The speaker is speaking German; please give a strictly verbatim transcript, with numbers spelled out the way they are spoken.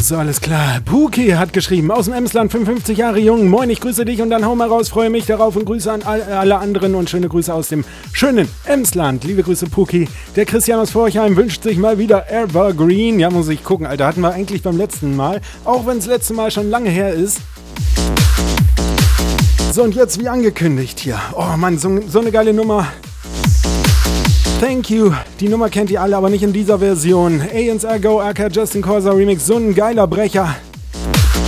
So, alles klar. Puki hat geschrieben, aus dem Emsland, fünfundfünfzig Jahre jung. Moin, ich grüße dich und dann hau mal raus, freue mich darauf und Grüße an all, alle anderen und schöne Grüße aus dem schönen Emsland. Liebe Grüße, Puki. Der Christian aus Forchheim wünscht sich mal wieder Evergreen. Ja, muss ich gucken, Alter, hatten wir eigentlich beim letzten Mal, auch wenn es letzte Mal schon lange her ist. So, und jetzt wie angekündigt hier. Oh Mann, so, so eine geile Nummer. Thank you. Die Nummer kennt ihr alle, aber nicht in dieser Version. Aliens Ergo, A K Justin Corsa Remix. So ein geiler Brecher.